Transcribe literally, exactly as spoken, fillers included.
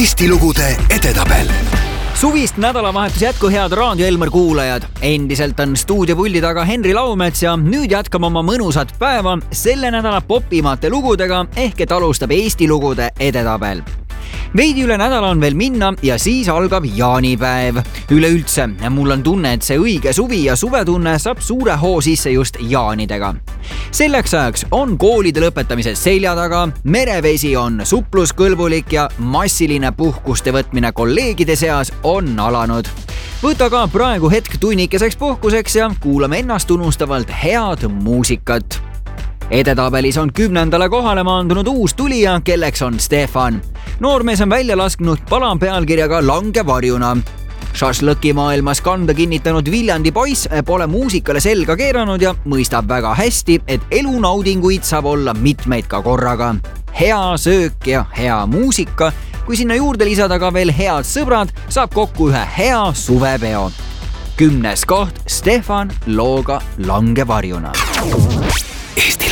Eesti lugude edetabel. Suvist nädalavahetus jätku head Raadio Elmar kuulajad. Endiselt on stuudiopuldi taga Henri Laumets ja nüüd jätkame oma mõnusat päeva selle nädala popimate lugudega ehk et alustab Eesti lugude edetabel. Veidi üle nädala on veel minna ja siis algab jaanipäev. Üleüldse, mul on tunne, et see õige suvi ja suvetunne saab suure hoo sisse just jaanidega. Selleks ajaks on koolide lõpetamise selja taga, merevesi on supluskõlbulik ja massiline puhkuste võtmine kolleegide seas on alanud. Võta ka praegu hetk tunnikeseks puhkuseks ja kuulame ennast unustavalt head muusikat. Edetabelis on kümnendale kohale maandunud uus tulija, kelleks on Stefan. Noormees on välja lasknud pala pealkirjaga Lange varjuna. Šašlõki maailmas kanda kinnitanud Viljandi poiss pole muusikale selga keeranud ja mõistab väga hästi, et elunaudinguid saab olla mitmeid ka korraga. Hea söök ja hea muusika, kui sinna juurde lisada ka veel head sõbrad, saab kokku ühe hea suvepeo. Kümnes koht Stefan looga Lange varjuna. Eesti